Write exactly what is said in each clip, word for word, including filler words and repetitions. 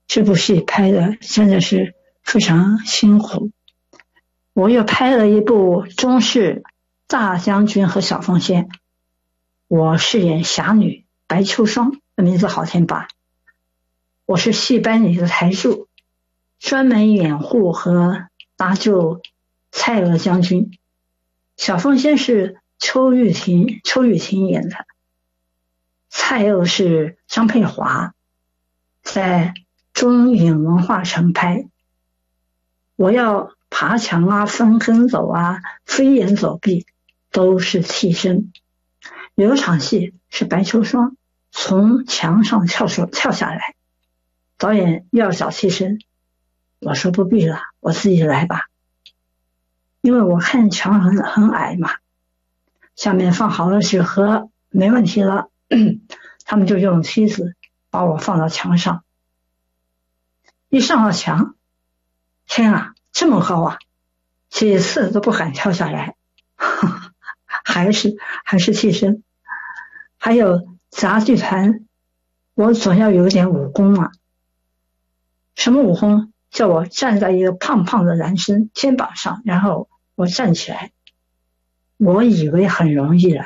这部戏拍的真的是非常辛苦。我又拍了一部中式大将军和小凤仙，我饰演侠女白秋霜，名字好听吧？我是戏班里的台柱，专门掩护和搭救蔡锷将军。小凤仙是邱玉婷，邱玉婷演的，蔡锷是张佩华，在中影文化城拍。我要爬墙啊，分坑走啊，飞檐走壁，都是替身。有一场戏是白秋霜从墙上跳出跳下来，导演要找替身，我说不必了，我自己来吧。因为我看墙很很矮嘛，下面放好了纸盒，没问题了，他们就用梯子把我放到墙上。一上了墙，天啊，这么高啊，几次都不敢跳下来，还是还是替身。还有杂技团，我总要有点武功啊。什么武功？叫我站在一个胖胖的男生肩膀上，然后我站起来。我以为很容易了，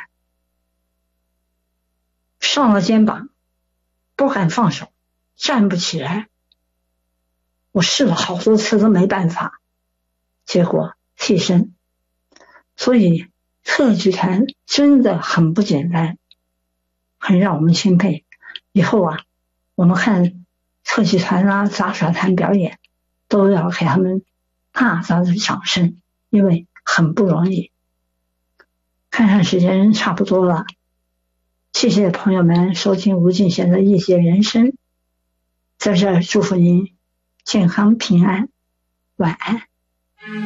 上了肩膀，不敢放手，站不起来。我试了好多次都没办法，结果替身。所以特技团真的很不简单，很让我们钦佩。以后啊，我们看特技团啊、杂耍团表演，都要给他们大大的掌声，因为很不容易。看看时间差不多了，谢谢朋友们收听吴敬贤的异界人生，在这儿祝福您健康平安，晚安。